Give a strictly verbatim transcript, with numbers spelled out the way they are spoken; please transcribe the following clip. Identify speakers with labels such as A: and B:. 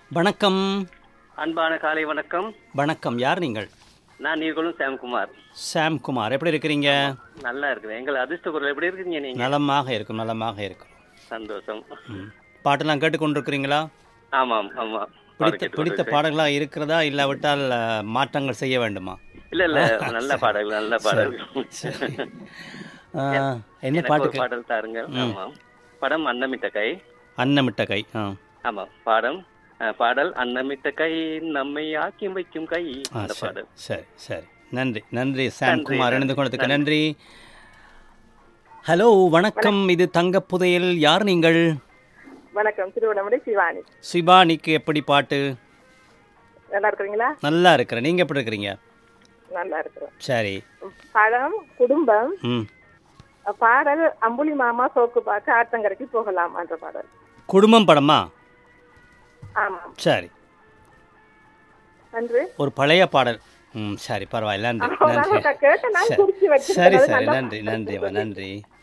A: வணக்கம்.
B: அன்பான காலை வணக்கம்.
A: வணக்கம். யார் நீங்கள்?
B: நான் நீர்களும் சாம்குமார்.
A: சாம்குமார், எப்படி இருக்கிறீங்க?
B: நல்லா இருக்கிறேன். எங்கள் அதிர்ஷ்ட குரல் எப்படி இருக்கீங்க நீங்க?
A: நலமாக இருக்கும், நலமாக இருக்கும்.
B: சந்தோஷம்.
A: பாட்டெல்லாம் கேட்டுக்கொண்டிருக்கிறீங்களா?
B: ஆமாம் ஆமா.
A: பிடித்த பிடித்த பாடல்களாக இருக்கிறதா, இல்லாவிட்டால் மாற்றங்கள் செய்ய வேண்டுமா?
B: இல்ல இல்ல, நல்ல பாடல்கள், நல்ல பாடல்கள்.
A: என்ன பாட்டு?
B: பாடல் தாருங்க. ஆமாம். படம் அன்னமிட்ட கை.
A: அன்னமிட்ட கை.
B: ஆமா. பாடம் பாடல் அன்னமிட்ட கை நம்மை ஆக்கி வைக்கும் கை. அந்த பாடல்.
A: சரி சரி, நன்றி நன்றி சாம்குமார், இணைந்து கொண்டதுக்கு நன்றி. ஹலோ வணக்கம், இது தங்க புதையல். யார் நீங்கள்?
C: வணக்கம், திருவண்ணாமலை சிவானி.
A: சிவானிக்கு எப்படி பாட்டு?
C: நல்லா இருக்கிறீங்களா?
A: நல்லா இருக்கிறேன். நீங்க எப்படி இருக்கிறீங்க?
C: நல்லா இருக்கிறோம்.
A: சரி.
C: படம் குடும்பம்.
A: ம்.
C: பாடல் அம்புலி மாமா சோக்கு பார்க்க ஆத்தங்கரைக்கு போகலாம் என்ற பாடல்.
A: குடும்பம் படமா?
C: ஆமாம்.
A: சரி.
C: நன்றி.
A: ஒரு பழைய பாடல். ம் சரி, பரவாயில்ல. நன்றி நன்றி.
C: கேட்ட நான் குறிச்சு வச்சிருக்கேன்.
A: சரி சரி, நன்றி நன்றி நன்றி.